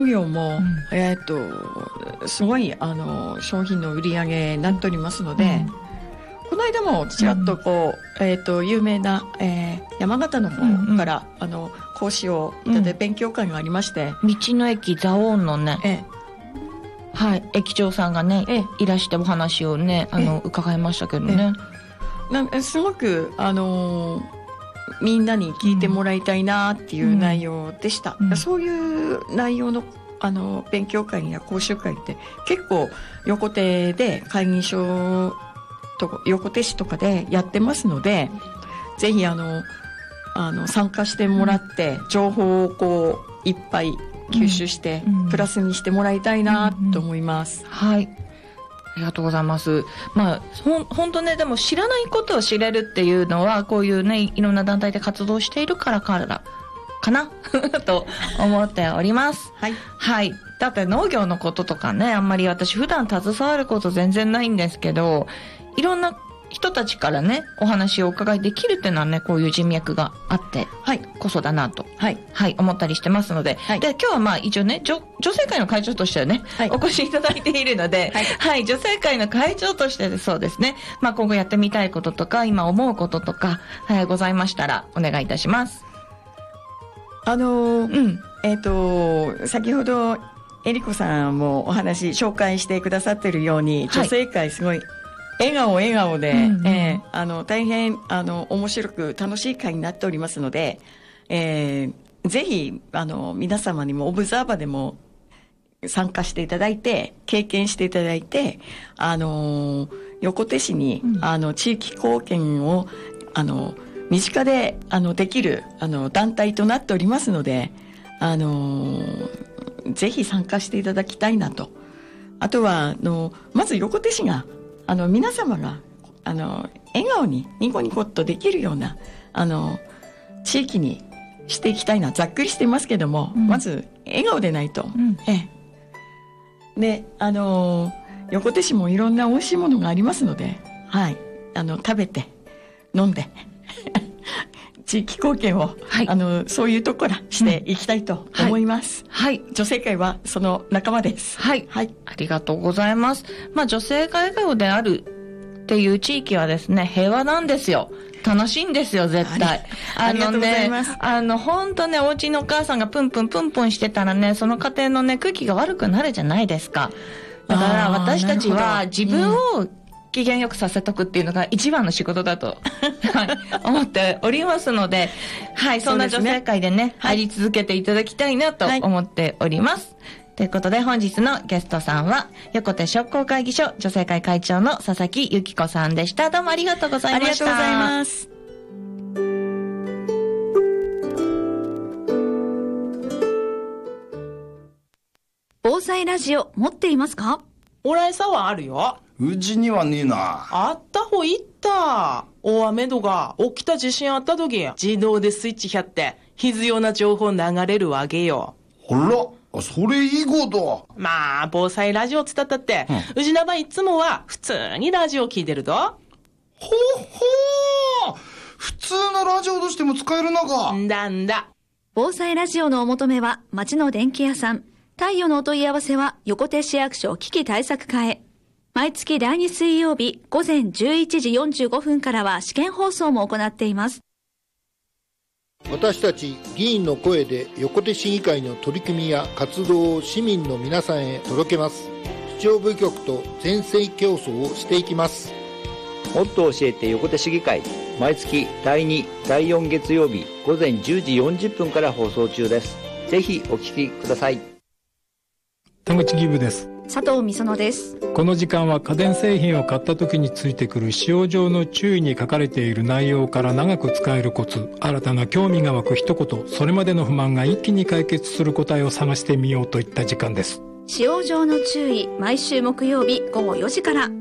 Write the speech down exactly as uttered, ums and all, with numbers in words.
農業も、うん、えっとすごいあの商品の売り上げになっておりますので、うん、この間もちらっとこう、うん、えっと有名な、えー、山形の方から、うんうん、あの講師をいただいて勉強会がありまして、 うん、道の駅蔵王のね、ええ、はい、駅長さんがね、ええ、いらしてお話をねあの、ええ、伺いましたけどね、 ええ、なんすごくあのーみんなに聞いてもらいたいなっていう内容でした、うん、そういう内容の、あの勉強会や講習会って結構横手で会議所とか横手市とかでやってますので、ぜひあのあの参加してもらって情報をこういっぱい吸収して、うん、プラスにしてもらいたいなと思います、 うんうん、はい、ありがとうございます。まあ、ほん、ほんとね、でも知らないことを知れるっていうのは、こういうね、いろんな団体で活動しているからからかなと思っております。 はい。 はい。だって農業のこととかね、あんまり私普段携わること全然ないんですけど、いろんな人たちからね、お話をお伺いできるっていうのはね、こういう人脈があって、はい、こそだなと、はい、はい、思ったりしてますので、はい、で、今日はまあ一応ね、女、女性会の会長としてはね、はい、お越しいただいているので、はい、はい、女性会の会長としてそうですね、まあ今後やってみたいこととか、今思うこととか、はい、ございましたら、お願いいたします。 あのー、うん、えっと、先ほど、えりこさんもお話、紹介してくださっているように、女性会すごい、はい、笑顔笑顔で、うんうん、えー、あの大変あの面白く楽しい会になっておりますので、えー、ぜひあの皆様にもオブザーバーでも参加していただいて経験していただいて、あの横手市に、うん、あの地域貢献をあの身近であのできるあの団体となっておりますので、あのぜひ参加していただきたいなと。あとはあのまず横手市があの皆様があの笑顔にニコニコっとできるようなあの地域にしていきたいな。ざっくりしてますけども、うん、まず笑顔でないと、うん、ええ、であの横手市もいろんな美味しいものがありますので、はい、あの食べて飲んで地域貢献を、はい、あのそういうところからしていきたいと思います、うん、はい、はい、女性会はその仲間です。 はい、はい、ありがとうございます。まあ女性が笑顔であるっていう地域はですね、平和なんですよ。楽しいんですよ、絶対。あのね、あの、ほんとね、お家のお母さんがプンプンプンプンしてたらね、その家庭のね、空気が悪くなるじゃないですか。だから私たちは自分を機嫌よくさせとくっていうのが一番の仕事だと、はい、思っておりますので、はい、そんな女性会でね、入り続けていただきたいなと思っております。はい、ということで本日のゲストさんは横手商工会議所女性会会長の佐々木由紀子さんでした。どうもありがとうございました。 ありがとうございます。 防災ラジオ持っていますか？ 俺さはあるよ。 うちにはねえな。 あった方いった。大雨とか起きた地震あった時、自動でスイッチやって必要な情報流れるわけよ。 あら、それいいこと。 まあ防災ラジオつったったって、うん、うちなばいつもは普通にラジオ聞いてると。ほほー、普通のラジオとしても使えるのか。 んだんだ。 防災ラジオのお求めは町の電気屋さん。太陽のお問い合わせは横手市役所危機対策課へ。毎月だいに水曜日午前じゅういちじよんじゅうごふんからは試験放送も行っています。 私たち議員の声で横手市議会の取り組みや活動を市民の皆さんへ届けます。視聴部局と全盛競争をしていきます。 もっと教えて横手市議会、毎月だいに、だいよん月曜日午前じゅうじよんじゅっぷんから放送中です。ぜひお聞きください。 田口義部です。 佐藤美園です。 この時間は家電製品を買った時についてくる使用上の注意に書かれている内容から長く使えるコツ、新たな興味が湧く一言、それまでの不満が一気に解決する答えを探してみようといった時間です。 使用上の注意、毎週木曜日午後よじから。